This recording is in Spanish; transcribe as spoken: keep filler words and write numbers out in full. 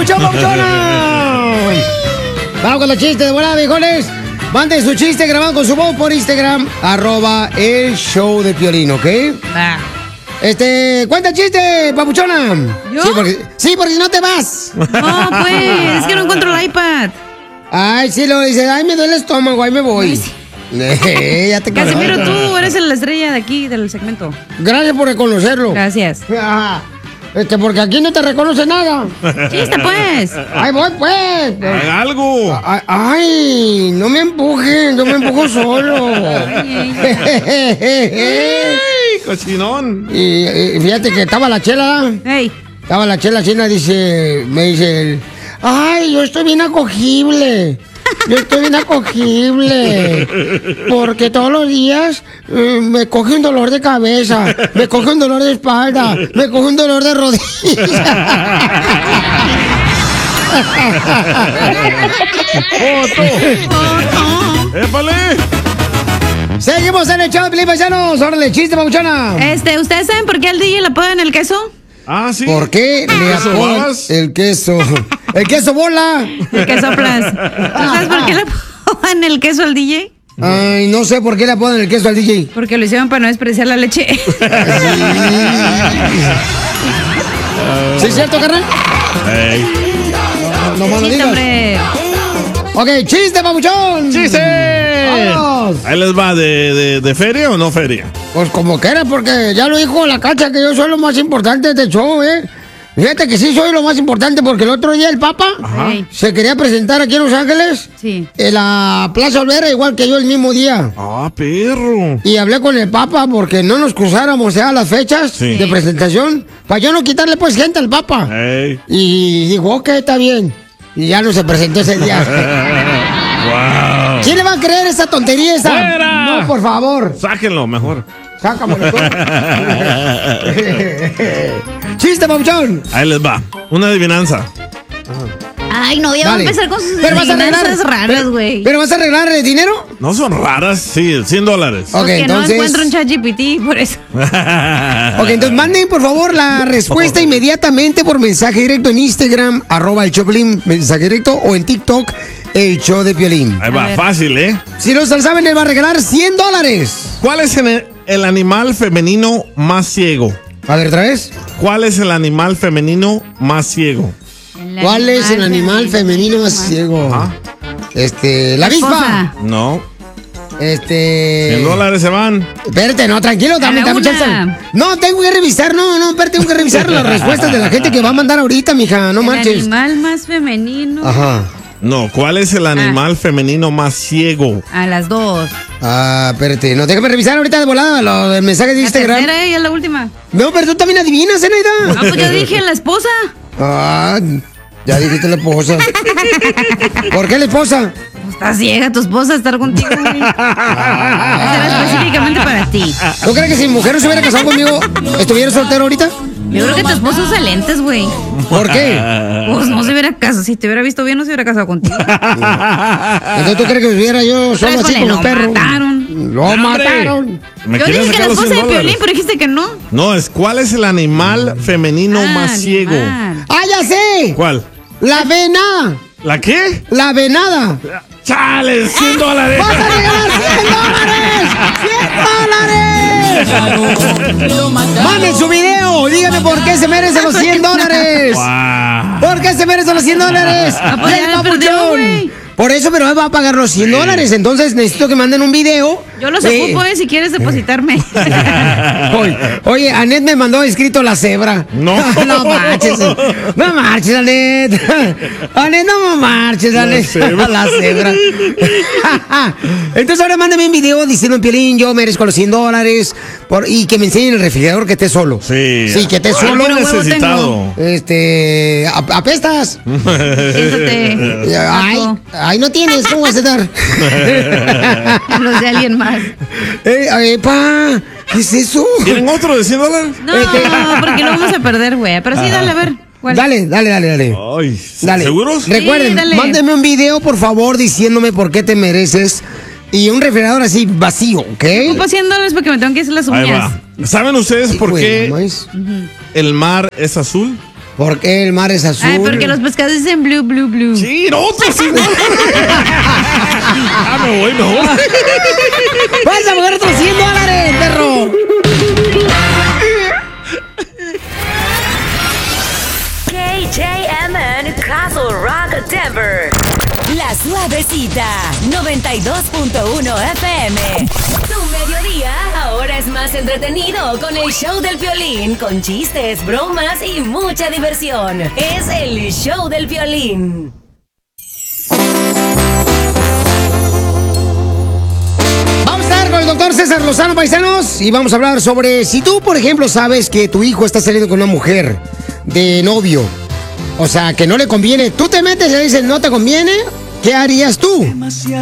papuchón, papuchona! Vamos con los chistes de volada, viejones. Manden su chiste grabado con su voz por Instagram, arroba el show de Piolín, ¿ok? Va. Este, cuenta chiste, papuchona. ¿Yo? Sí, porque, sí, porque si no te vas. No, pues, es que no encuentro el iPad. Ay, sí, lo dice, ay, me duele el estómago, ahí me voy. Ay, sí. Eh, ya te Casimiro, conozco. tú eres la estrella de aquí, del segmento. Gracias por reconocerlo. Gracias. Ajá. Este, porque aquí no te reconoce nada. Chiste, pues. Ay, voy, pues. Haga algo. Ay, ay, no me empujen, yo me empujo solo. Ay, ¡Ey, cochinón! Y, y fíjate que estaba la chela. Ey. Estaba la chela china, dice, me dice él, ay, yo estoy bien acogible. Yo estoy bien acogible. Porque todos los días eh, me coge un dolor de cabeza, me coge un dolor de espalda, me coge un dolor de rodilla. ¡Épale! Seguimos en el show de Piolín, paisanos. Órale, chiste, papuchona. Este, ¿ustedes saben por qué al D J le apodan el queso? Ah, sí. ¿Por qué le ¿Queso apodan babas? el queso? El queso bola. El queso plas. ¿Tú sabes por qué le apodan el queso al D J? Ay, no sé por qué le apodan el queso al D J. Porque lo hicieron para no despreciar la leche. ¿Sí es cierto, carnal? Ey. No más lo Chiste, digas. hombre. Ok, chiste, papuchón. ¡Chiste! Vamos. Ahí les va, ¿de, de, de feria o no feria? Pues como quiera, porque ya lo dijo la Cacha que yo soy lo más importante de este show, ¿eh? Fíjate que sí soy lo más importante porque el otro día el Papa Ey. se quería presentar aquí en Los Ángeles, Sí. en la Plaza Olvera, igual que yo el mismo día. ¡Ah, perro! Y hablé con el Papa porque no nos cruzáramos ya las fechas Sí. de presentación, para yo no quitarle pues gente al Papa. ¡Ey! Y dijo, ok, está bien. Y ya no se presentó ese día. ¡Wow! ¿Quién le va a creer esa tontería esa? ¡Fuera! No, por favor. Sáquenlo mejor. Sácamelo tú. Chiste, papuchón. Ahí les va. Una adivinanza. Ay, no, ya va a Dale. empezar con sus Pero vas a arreglar. adivinanzas raras, pero- güey. Pero vas a arreglar el dinero. No son raras, sí, cien dólares. Ok, Porque entonces. no encuentro un chat G P T, por eso. Ok, entonces manden por favor la respuesta inmediatamente por mensaje directo en Instagram, arroba el Choplin, mensaje directo, o en TikTok, el show de Piolín. Ahí A va, ver. fácil, ¿eh? Si no se lo saben, él va a regalar cien dólares. ¿Cuál es el, el animal femenino más ciego? A ver, otra vez. ¿Cuál es el animal femenino más ciego? ¿Cuál es el animal femenino más ciego? Ajá. Este, la avispa. esposa. No. Este. cien dólares se van. Espérate, no, tranquilo, dame, A la dame una. chance. No, tengo que revisar, no, no, espérate, tengo que revisar las respuestas de la gente que va a mandar ahorita, mija, no El marches. animal más femenino. Ajá. No, ¿cuál es el animal femenino más ciego? A las dos. Ah, espérate, no, déjame revisar ahorita de volada lo del mensaje de La Instagram. tercera y es la última. No, pero tú también adivinas, Ah, Zenaida. pues yo dije la esposa. Ah, ya dijiste la esposa. ¿Por qué la esposa? Pues estás ciega, tu esposa estar contigo, güey. Será específicamente para ti. ¿Tú crees que si mi mujer no se hubiera casado conmigo, estuviera soltero ahorita? Yo creo que tu esposo usa lentes, güey. ¿Por qué? Pues no se hubiera casado. Si te hubiera visto bien, no se hubiera casado contigo. Entonces tú crees que hubiera yo solo así Híjole, como lo el perro. mataron. Lo ¡Hombre! mataron. ¿Me Yo quieren dije que sacar la los esposa cien de Piolín, dólares? pero dijiste que no. No, es ¿cuál es el animal femenino Ah, más ciego? animal. ¡Ah, ya sé! ¿Cuál? La vena. ¿La qué? La venada. ¡Chale! ¡cien dólares! ¡Vas a regalar cien dólares! ¡cien dólares! ¡Manden su video! Díganme por qué se merecen los cien dólares. ¡Guau! ¿Por qué se merecen los cien dólares? Ah, pues ¡Del ya lo perdió, papuchón! güey. Por eso, pero él va a pagar los cien dólares. Entonces necesito que manden un video. Yo los Sí. ocupo, eh, si quieres depositarme. Oye, oye, Anet me mandó escrito la cebra. No. No marches. No marches, Anet. Anet, no marches, Anet. cebra. La cebra. Entonces ahora mándame un video diciendo, Piolín, yo merezco los cien dólares. Por, y que me enseñen el refrigerador que esté solo. Sí. Sí, que esté solo. Algo huevo necesitado. Este. a- apestas. Siéntate. Ay, Paco. ay, no tienes. ¿Cómo vas a estar? Los de alguien más. Eh, ay, pa, ¿qué es eso? ¿Quieren otro de cien dólares? No, Este- porque lo vamos a perder, güey. Pero sí, dale, a ver. ¿cuál? Dale, dale, dale, dale. Ay, Dale. ¿seguros? Recuerden, dale. mándenme un video, por favor, diciéndome por qué te mereces. Y un refrigerador así vacío, ¿ok? Ocupo cien dólares porque me tengo que hacer las Ahí uñas. va. ¿Saben ustedes por Güey, qué no es- el mar es azul? ¿Por qué el mar es azul? Ay, porque los pescados dicen blue, blue, blue. Sí, no, otro sí. No. Ah, me voy, me voy. ¡Vas a pagar otros cien dólares, perro! K J M N Castle Rock, Denver. La Suavecita, noventa y dos punto uno F M. Tu mediodía ahora es más entretenido con el show del Piolín, con chistes, bromas y mucha diversión. Es el show del Piolín. Vamos a estar con el doctor César Lozano, paisanos, y vamos a hablar sobre si tú, por ejemplo, sabes que tu hijo está saliendo con una mujer de novio, o sea, que no le conviene, tú te metes y le dices no te conviene, ¿qué harías tú?